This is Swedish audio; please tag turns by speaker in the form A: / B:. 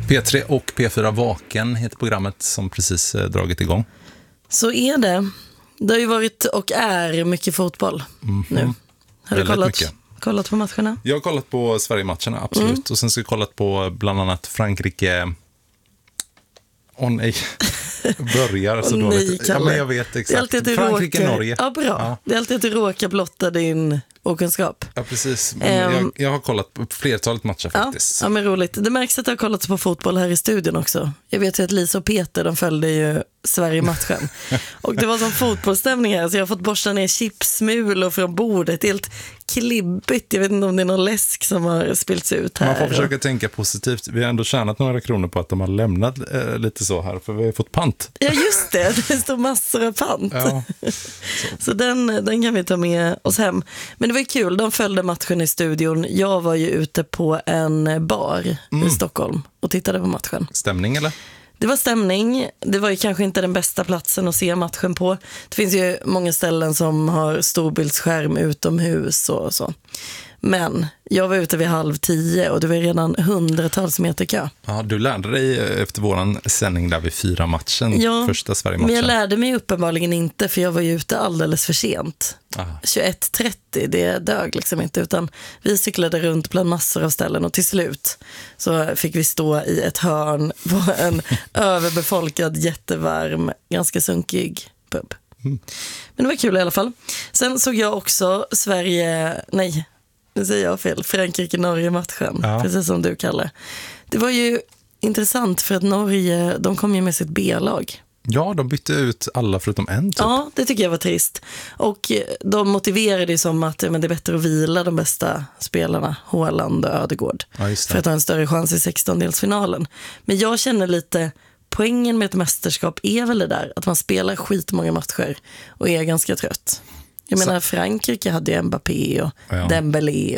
A: P3 och P4 Vaken heter programmet som precis dragit igång.
B: Så är det. Det har ju varit och är mycket fotboll nu. Har du kollat på matcherna?
A: Jag har kollat på Sverige-matcherna, absolut. Och sen ska jag kollat på bland annat Frankrike. Nej, börjar så dåligt. Ja, men jag vet exakt. Frankrike-Norge.
B: Ja, bra. Ja. Det är alltid att du råkar blotta din okunskap.
A: Ja, precis. Jag har kollat på flertalet matcher faktiskt.
B: Ja, men roligt. Det märks att jag har kollat på fotboll här i studion också. Jag vet ju att Lisa och Peter, de följde ju Sverige-matchen. Och det var som fotbollsstämning här, så jag har fått borsta ner chipsmulor från bordet. Helt klibbigt. Jag vet inte om det är någon läsk som har spillts ut här.
A: Man får försöka tänka positivt. Vi har ändå tjänat några kronor på att de har lämnat lite så här, för vi har fått pant.
B: Ja, just det. Det står massor av pant. Ja. Så den kan vi ta med oss hem. Men det var ju kul. De följde matchen i studion. Jag var ju ute på en bar i Stockholm och tittade på matchen.
A: Stämning eller?
B: Det var stämning. Det var ju kanske inte den bästa platsen att se matchen på. Det finns ju många ställen som har storbildsskärm utomhus och så. Men jag var ute vid 9:30 och det var redan hundratals meter kö.
A: Ja, du lärde dig efter våran sändning där vid 4-matchen, första Sverige-matchen.
B: Men jag lärde mig uppenbarligen inte, för jag var ju ute alldeles för sent. 21:30, det dög liksom inte, utan vi cyklade runt bland massor av ställen och till slut så fick vi stå i ett hörn på en överbefolkad, jättevarm, ganska sunkig pub. Men det var kul i alla fall. Sen såg jag också Frankrike-Norge-matchen, precis som du kallar. Det var ju intressant för att Norge, de kom ju med sitt B-lag.
A: Ja, de bytte ut alla förutom en typ.
B: Ja, det tycker jag var trist. Och de motiverade det som att det är bättre att vila de bästa spelarna, Haaland och Ödegård, för att ha en större chans i 16-delsfinalen. Men jag känner lite, poängen med ett mästerskap är väl det där, att man spelar skitmånga matcher och är ganska trött. Jag menar, Frankrike hade ju Mbappé och Dembélé